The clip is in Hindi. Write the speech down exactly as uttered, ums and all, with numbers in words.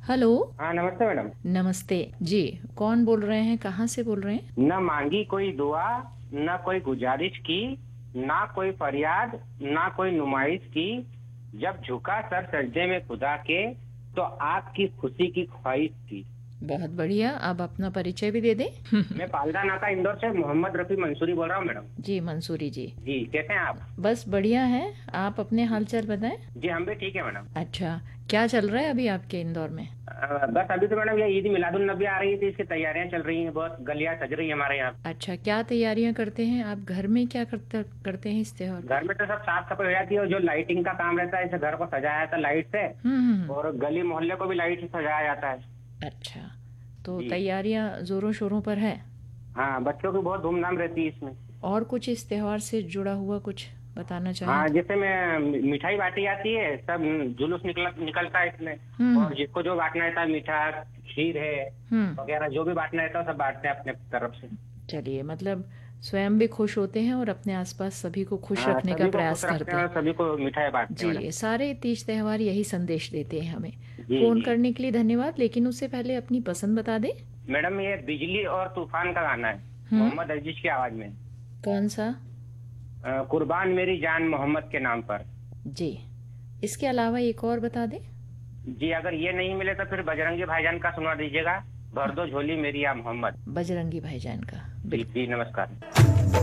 हेलो। हाँ नमस्ते मैडम। नमस्ते जी। कौन बोल रहे हैं, कहाँ से बोल रहे हैं? न मांगी कोई दुआ, न कोई गुजारिश की, ना कोई फरियाद, ना कोई नुमाइश की। जब झुका सर सजदे में खुदा के, तो आपकी खुशी की ख्वाहिश की। बहुत बढ़िया। अब अपना परिचय भी दे दें। मैं पालदा नाका इंदौर से मोहम्मद रफी मंसूरी बोल रहा हूँ मैडम। जी मंसूरी जी। जी कैसे हैं आप? बस बढ़िया है। आप अपने हालचाल बताएं। जी हम भी ठीक है मैडम। अच्छा, क्या चल रहा है अभी आपके इंदौर में? अ, बस अभी तो मैडम ये ईद मिलादुन नबी आ रही थी, इसकी तैयारियां चल रही हैं, बहुत गलियां सज रही है हमारे यहाँ। अच्छा, क्या तैयारियां करते हैं आप? घर में क्या करते करते हैं इस त्योहार घर पर? में तो सब साफ सफाई हो जाती है, और जो लाइटिंग का काम रहता है, इसे घर को सजाया जाता है लाइट से, हम्म हम्म, हम्म। और गली मोहल्ले को भी लाइट से सजाया जाता है। अच्छा, तो जी तैयारियां जोरों शोरों पर है। हाँ, बच्चों की बहुत धूमधाम रहती है इसमें। और कुछ इस त्योहार से जुड़ा हुआ कुछ बताना चाहें हाँ तो? जैसे में मिठाई बांटी जाती है, सब जुलूस निकल निकलता है इसमें। हम्म और जिसको जो बांटना रहता है, मीठा खीर है हम्म। वगैरह, जो भी बांटना रहता है सब बांटते हैं अपने तरफ से। चलिए, मतलब स्वयं भी खुश होते हैं और अपने आसपास सभी को खुश हाँ रखने का सभी को खुश प्रयास रखते करते हैं हैं। और सभी को मिठाई बांटते हैं मैडम। जी, सारे तीज त्योहार यही संदेश देते हैं हमें। जी फ़ोन जी करने के लिए धन्यवाद, लेकिन उससे पहले अपनी पसंद बता दें। मैडम, ये बिजली और तूफान का गाना है, हम्म। मोहम्मद अजीज की आवाज में। कौन सा? अ, कुर्बान मेरी जान मोहम्मद के नाम पर। जी। इसके अलावा एक और बता दें। जी अगर ये नहीं मिले तो फिर बजरंगी भाईजान का सुना दीजिएगा, भर दो झोली मेरी या मोहम्मद। बजरंगी भाईजान का, जी बिल्कुल। जी नमस्कार।